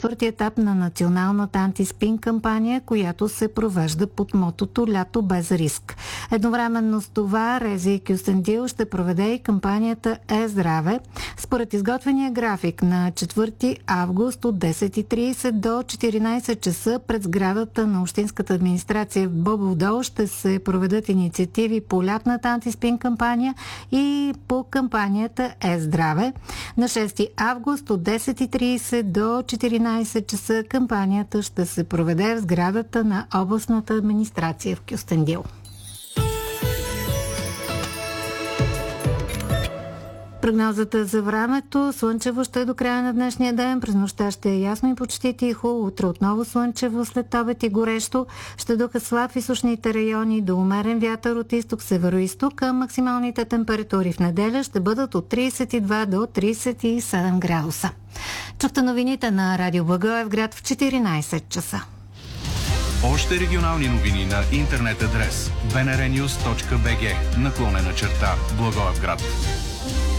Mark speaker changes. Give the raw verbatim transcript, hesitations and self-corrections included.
Speaker 1: четвърти етап на националната антиспин кампания, която се провежда под мотото «Лято без риск». Едновременно с това РЗИ и Кюстендил ще проведе и кампанията Е-здраве. Според изготвения график на четвърти август от десет и тридесет до четиринадесет часа пред сградата на Общинската администрация в Бобов дол ще се проведат инициативи по лятната антиспин кампания и по кампанията Е-здраве. На шести август от десет и тридесет до четиринадесет часа кампанията ще се проведе в сградата на областната администрация в Кюстендил. Прогнозата за времето: слънчево ще е до края на днешния ден, през нощта ще е ясно и почти тихо, утре отново слънчево, след обед и горещо, ще духа слаб в източните райони, до умерен вятър от изток, северо-изток, а максималните температури в неделя ще бъдат от тридесет и два до тридесет и седем градуса. Чухте новините на Радио Благоевград в четиринадесет часа.
Speaker 2: Още регионални новини на интернет адрес би ен ар нюз точка би джи наклонена черта Благоевград.